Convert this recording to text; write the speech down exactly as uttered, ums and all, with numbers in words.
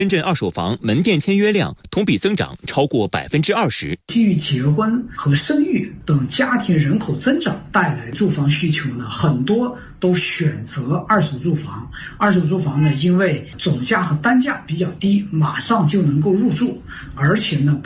深圳二手房门店签约量同比增长超过百分之二十。 基于结婚和生育等家庭人口增长带来住房需求呢，很多都选择二手住房。二手住房呢，因为总价和单价比较低，马上就能够入住，而且呢。